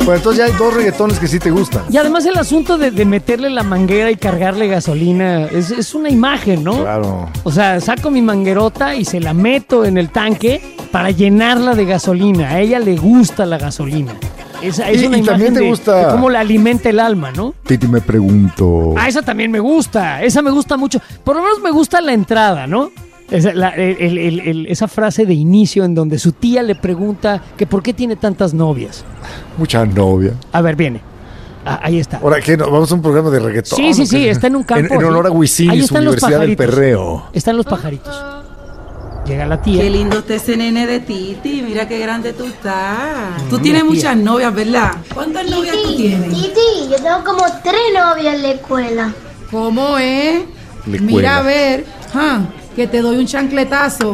Bueno, entonces ya hay 2 reggaetones que sí te gustan. Y además el asunto de meterle la manguera y cargarle gasolina es una imagen, ¿no? Claro. O sea, saco mi manguerota y se la meto en el tanque para llenarla de gasolina. A ella le gusta la gasolina. Es una imagen también te gusta de cómo la alimenta el alma, ¿no? Titi, me pregunto. Esa también me gusta. Esa me gusta mucho. Por lo menos me gusta la entrada, ¿no? Esa frase de inicio en donde su tía le pregunta que por qué tiene tantas novias. Muchas novias. A ver, viene. Ahí está. Ahora, ¿qué? ¿Vamos a un programa de reggaetón? Sí, está en un campo. En honor a Wisin y su Universidad del Perreo. Están los pajaritos. Llega la tía. Qué lindo está ese nene de Titi. Mira qué grande tú estás. Tú tienes muchas novias, ¿verdad? ¿Cuántas novias tú tienes? Titi, yo tengo como 3 novias en la escuela. ¿Cómo es? Mira a ver. Que te doy un chancletazo.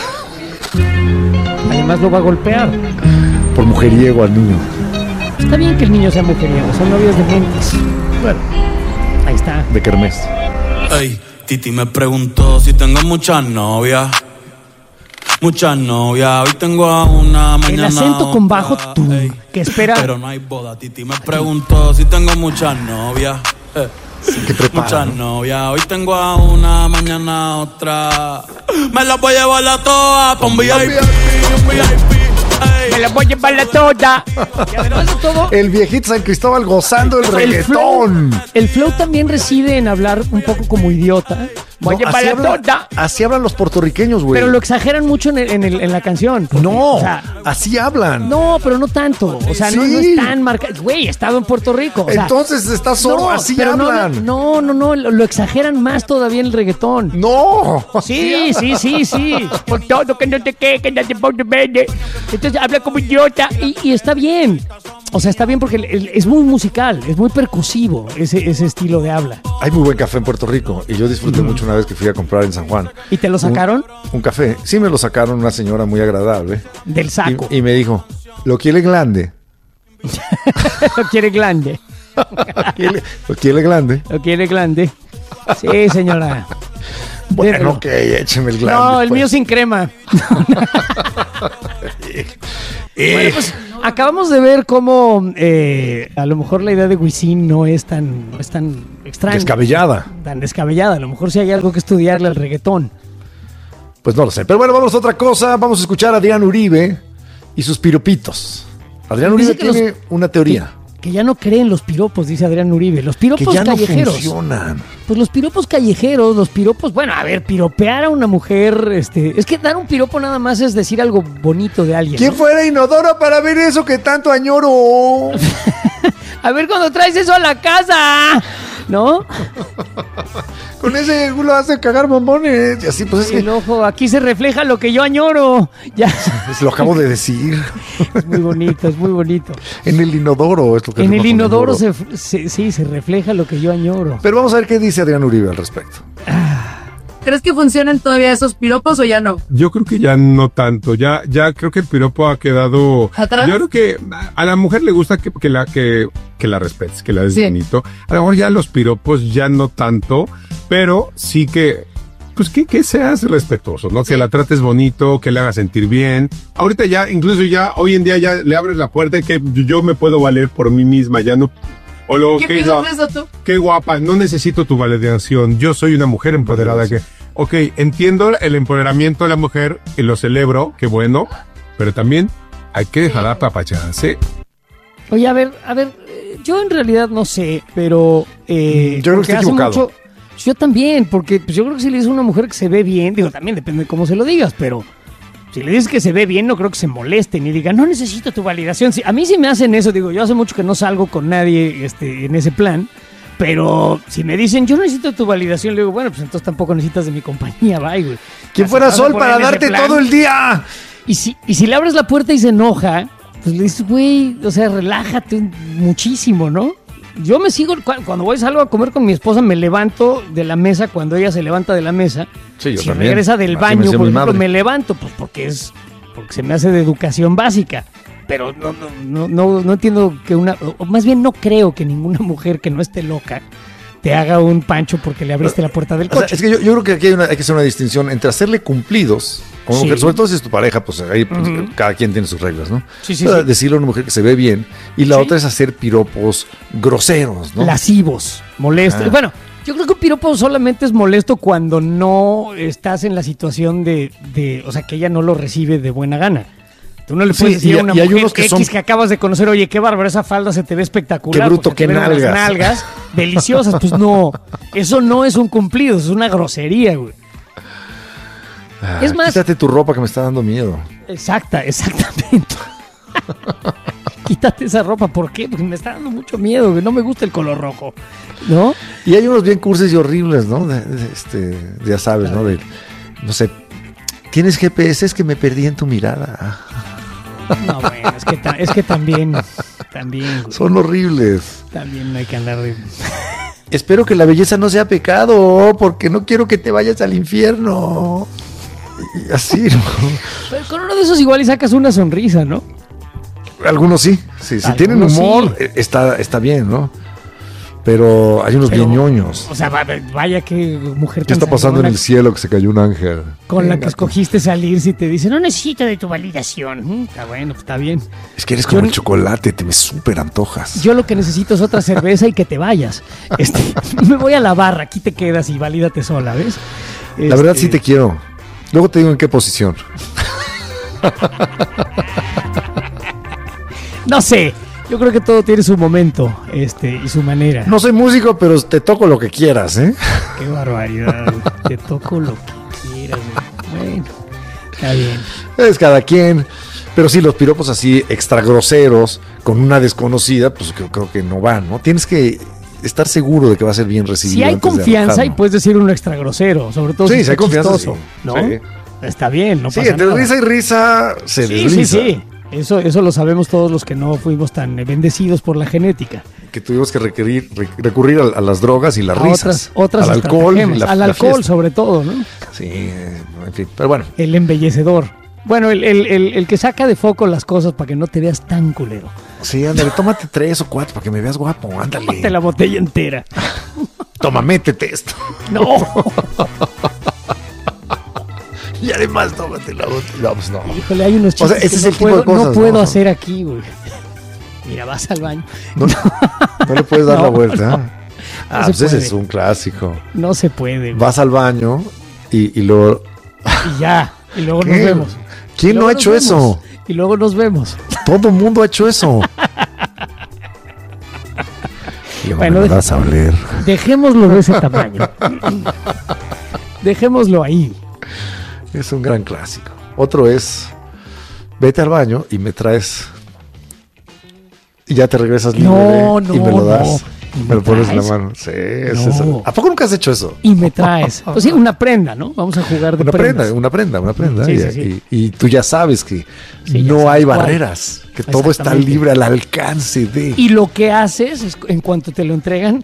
Además lo va a golpear. Por mujeriego al niño. Está bien que el niño sea mujeriego. Son novias de mentes. Bueno, ahí está. De kermés. Ey, Titi me preguntó si tengo muchas novias. Muchas novias, hoy tengo a una, mañana el acento con bajo otra, tú, que espera. Pero no hay boda, Titi me preguntó si tengo muchas novias. Muchas novias, hoy tengo a una, mañana otra. Me las voy a llevar a todas pa' un VIP, un VIP. Me las voy a llevar a todas. Y además de todo, el viejito San Cristóbal gozando el reggaetón. El flow también reside en hablar un poco como idiota. Voy a llevar a toda. Así hablan los puertorriqueños, güey. Pero lo exageran mucho en la canción. Porque, no, o sea, así hablan. No, pero no tanto. O sea, sí. no es tan marcado. Güey, he estado en Puerto Rico. O sea, entonces estás sordo, así hablan. No, lo exageran más todavía en el reggaetón. No. Sí. Por todo, que no te quede, que no te ponga verde. Entonces habla como idiota y está bien. O sea, está bien porque es muy musical, es muy percusivo ese estilo de habla. Hay muy buen café en Puerto Rico y yo disfruté mucho una vez que fui a comprar en San Juan. ¿Y te lo sacaron? Un café. Sí, me lo sacaron, una señora muy agradable. Del saco. Y me dijo, ¿lo quiere grande? Lo quiere grande. ¿Lo quiere grande? Lo quiere grande. Sí, señora. Bueno, ok, écheme el grande. No, el pues. mío sin crema. Bueno, pues acabamos de ver cómo a lo mejor la idea de Wisin no es tan extraña. Descabellada. Tan descabellada. A lo mejor sí hay algo que estudiarle al reggaetón. Pues no lo sé. Pero bueno, vamos a otra cosa. Vamos a escuchar a Adrián Uribe y sus piropitos. Adrián Uribe tiene una teoría. Que ya no creen los piropos, dice Adrián Uribe. Los piropos que ya callejeros. No funcionan. Pues los piropos callejeros, los piropos... Bueno, a ver, piropear a una mujer... Es que dar un piropo nada más es decir algo bonito de alguien. ¿Quién ¿no? fuera Inodoro para ver eso que tanto añoro? A ver cuando traes eso a la casa, ¿no? Con ese culo hace cagar bombones. Y así, pues es que... El ojo, aquí se refleja lo que yo añoro. Ya. Lo acabo de decir. Es muy bonito, es muy bonito. En el inodoro es lo que... En el inodoro se refleja lo que yo añoro. Pero vamos a ver qué dice Adrián Uribe al respecto. ¿Crees que funcionan todavía esos piropos o ya no? Yo creo que ya no tanto. Ya creo que el piropo ha quedado... ¿Atrás? Yo creo que a la mujer le gusta que la respetes, que la des bonito. A lo mejor ya los piropos ya no tanto, pero sí que... Pues que seas respetuoso, ¿no? Que la trates bonito, que le hagas sentir bien. Ahorita ya, incluso ya, hoy en día ya le abres la puerta y que yo me puedo valer por mí misma, ya no... O lo ¿Qué que piensas de eso tú? Qué guapa, no necesito tu validación. Yo soy una mujer empoderada que... Ok, entiendo el empoderamiento de la mujer y lo celebro, qué bueno, pero también hay que dejar apapacharse. Oye, a ver, yo en realidad no sé, pero... yo creo que estoy equivocado. Yo también, porque pues, yo creo que si le dices a una mujer que se ve bien, digo, también depende de cómo se lo digas, pero si le dices que se ve bien, no creo que se moleste ni diga, no necesito tu validación. A mí sí me hacen eso, digo, yo hace mucho que no salgo con nadie en ese plan, pero si me dicen, yo no necesito tu validación, le digo, bueno, pues entonces tampoco necesitas de mi compañía, bye, güey. ¿Quién fuera Sol para darte todo el día? Y si le abres la puerta y se enoja, pues le dices, güey, o sea, relájate muchísimo, ¿no? Yo me sigo, cuando salgo a comer con mi esposa, me levanto de la mesa cuando ella se levanta de la mesa. Sí, yo si también. Regresa del baño, por ejemplo, me levanto, pues porque se me hace de educación básica. Pero no entiendo que o más bien no creo que ninguna mujer que no esté loca te haga un pancho porque le abriste la puerta del coche. O sea, es que yo creo que aquí hay que hacer una distinción entre hacerle cumplidos a una mujer, sobre todo si es tu pareja, pues ahí pues, cada quien tiene sus reglas, ¿no? Sí. Decirle a una mujer que se ve bien, y la otra es hacer piropos groseros, ¿no? Lascivos, molestos. Bueno, yo creo que un piropo solamente es molesto cuando no estás en la situación de o sea, que ella no lo recibe de buena gana. Tú no le puedes decir a una mujer unos que que acabas de conocer, oye, qué bárbaro, esa falda se te ve espectacular. Qué bruto, qué nalgas. Deliciosas. Pues no, eso no es un cumplido, es una grosería, güey. Es más, quítate tu ropa que me está dando miedo. Exactamente. Quítate esa ropa, ¿por qué? Porque me está dando mucho miedo, güey. No me gusta el color rojo, ¿no? Y hay unos bien cursis y horribles, ¿no? Ya sabes, ¿no? No sé, ¿tienes GPS? Es que me perdí en tu mirada. No, bueno, es que también, güey. Son horribles. También no hay que andar de... Espero que la belleza no sea pecado, porque no quiero que te vayas al infierno. Y así, ¿no? Pero con uno de esos igual y sacas una sonrisa, ¿no? Algunos sí. Si tienen humor, sí. Está bien, ¿no? Pero hay unos bien ñoños. O sea, vaya que mujer ¿qué está pasando en el cielo que se cayó un ángel? Con la que escogiste salir, si te dice, no necesito de tu validación. Está bueno, está bien. Es que eres como el chocolate, te me súper antojas. Yo lo que necesito es otra cerveza y que te vayas. Me voy a la barra, aquí te quedas y valídate sola, ¿ves? La verdad sí te quiero. Luego te digo en qué posición. No sé. Yo creo que todo tiene su momento, y su manera. No soy músico, pero te toco lo que quieras, ¿eh? Qué barbaridad. Te toco lo que quieras. Bueno, está bien. Es cada quien. Pero sí, los piropos así extra groseros con una desconocida, pues creo que no van, ¿no? Tienes que estar seguro de que va a ser bien recibido. Si hay confianza y puedes decir uno extra grosero, sobre todo si hay confianza, sí. ¿no? Sí. Está bien, no pasa nada. Sí, entre risa y risa se desliza. Sí. Eso lo sabemos todos los que no fuimos tan bendecidos por la genética. Que tuvimos que recurrir a las drogas y las risas. Otras al alcohol. Al alcohol sobre todo, ¿no? Sí, en fin, pero bueno. El embellecedor. Bueno, el que saca de foco las cosas para que no te veas tan culero. Sí, ándale, tómate 3 o 4 para que me veas guapo, ándale. Tómate la botella entera. Toma, métete esto. No. Y además, tómate la botella. No, pues no. Híjole, hay unos chistes ese es el tipo de cosas, no puedo hacer aquí, güey. Mira, vas al baño. No le puedes dar la vuelta. Pues ese es un clásico. No se puede, güey. Vas al baño y luego... Y ya, y luego nos vemos. ¿Quién no ha hecho eso? Y luego nos vemos. Todo el mundo ha hecho eso. Bueno, me vas a oler. Dejémoslo de ese tamaño. Dejémoslo ahí. Es un gran clásico. Otro es, vete al baño y me traes... Y ya te regresas libre y me lo das. Me lo pones en la mano. Sí, es eso. ¿A poco nunca has hecho eso? Y me traes. Pues sí, una prenda, ¿no? Vamos a jugar de prendas. Una prenda. Sí. Y tú ya sabes que no hay barreras, que todo está libre al alcance de... Y lo que haces es, en cuanto te lo entregan...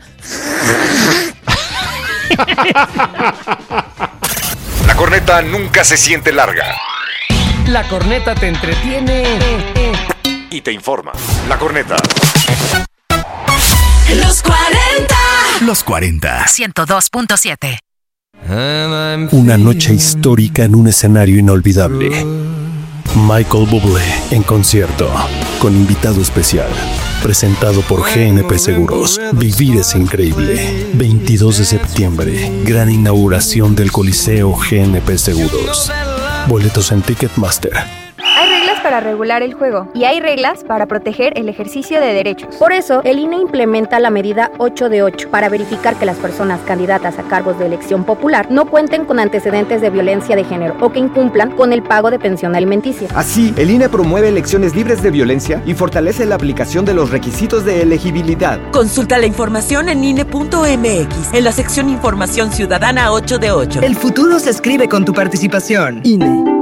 La corneta nunca se siente larga. La corneta te entretiene y te informa. La corneta. Los 40. 102.7. Una noche histórica en un escenario inolvidable. Michael Bublé en concierto, con invitado especial. Presentado por GNP Seguros. Vivir es increíble. 22 de septiembre. Gran inauguración del Coliseo GNP Seguros. Boletos en Ticketmaster. Hay reglas para regular el juego y hay reglas para proteger el ejercicio de derechos. Por eso, el INE implementa la medida 8 de 8 para verificar que las personas candidatas a cargos de elección popular no cuenten con antecedentes de violencia de género o que incumplan con el pago de pensión alimenticia. Así, el INE promueve elecciones libres de violencia y fortalece la aplicación de los requisitos de elegibilidad. Consulta la información en INE.mx, en la sección Información Ciudadana 8 de 8. El futuro se escribe con tu participación. INE.